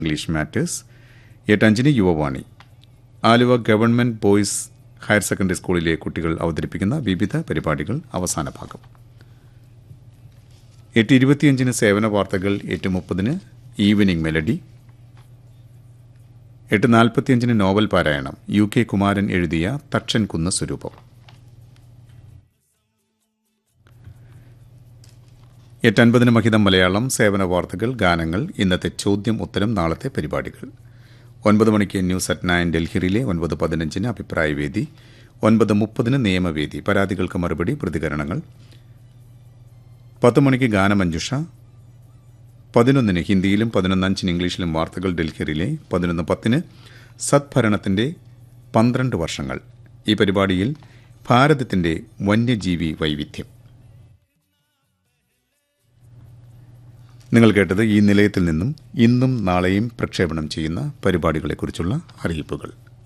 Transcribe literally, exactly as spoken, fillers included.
English matters. എട്ടഞ്ചിന് Yuvavani. Aluva government boys higher secondary സ്കൂളിലെ കുട്ടികൾ അവതരിപ്പിക്കുന്ന വിവിധ പരിപാടികൾ അവസാന ഭാഗം. എട്ട് ഇരുപത്തിയഞ്ചിന് സേവന വാർത്തകൾ. എട്ട് മുപ്പതിന് ഈവനിംഗ് മെലഡി. എട്ട് നാൽപ്പത്തിയഞ്ചിന് നോവൽ പാരായണം. യു കെ കുമാരൻ എഴുതിയ തക്ഷൻ കുന്ന് സ്വരൂപം. എട്ട് അൻപതിന് മഹിതം മലയാളം. സേവന വാർത്തകൾ, ഗാനങ്ങൾ, ഇന്നത്തെ ചോദ്യം ഉത്തരം, നാളത്തെ പരിപാടികൾ. ഒൻപത് മണിക്ക് ന്യൂസ് അറ്റ് നയൻ ഡൽഹിയിലെ. ഒൻപത് പതിനഞ്ചിന് അഭിപ്രായവേദി. ഒൻപത് മുപ്പതിന് നിയമവേദി. പരാതികൾക്ക് മറുപടി, പ്രതികരണങ്ങൾ. പത്ത് മണിക്ക് ഗാനമഞ്ജുഷ. പതിനൊന്നിന് ഹിന്ദിയിലും പതിനൊന്നഞ്ചിന് ഇംഗ്ലീഷിലും വാർത്തകൾ ഡൽഹിയിലെ. പതിനൊന്ന് പത്തിന് സദ്ഭരണത്തിന്റെ പന്ത്രണ്ട് വർഷങ്ങൾ. ഈ പരിപാടിയിൽ ഭാരതത്തിന്റെ വന്യജീവി വൈവിധ്യം. നിങ്ങൾ കേട്ടത് ഈ നിലയത്തിൽ നിന്നും ഇന്നും നാളെയും പ്രക്ഷേപണം ചെയ്യുന്ന പരിപാടികളെക്കുറിച്ചുള്ള അറിയിപ്പുകൾ.